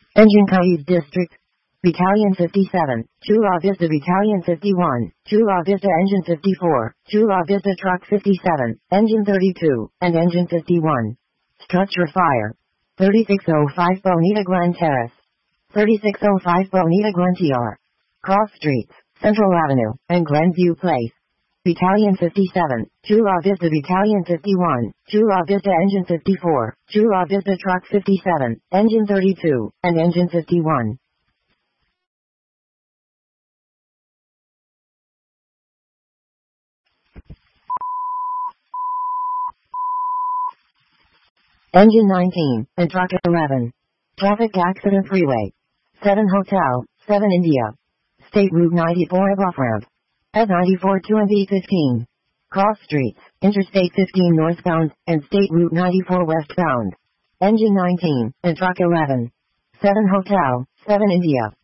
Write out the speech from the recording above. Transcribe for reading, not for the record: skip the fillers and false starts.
Engine Cayuse District. Battalion 57, Chula Vista Battalion 51, Chula Vista Engine 54, Chula Vista Truck 57, Engine 32, and Engine 51. Structure Fire. 3605 Bonita Glen Terrace. 3605 Bonita Glen TR. Cross Streets, Central Avenue, and Glenview Place. Battalion 57, Chula Vista Battalion 51, Chula Vista Engine 54, Chula Vista Truck 57, Engine 32, and Engine 51. Engine 19, and Truck 11. Traffic Accident Freeway. 7 Hotel, 7 India. State Route 94 above ramp. S94 to and E15. Cross Streets, Interstate 15 northbound, and State Route 94 westbound. Engine 19, and Truck 11. 7 Hotel, 7 India.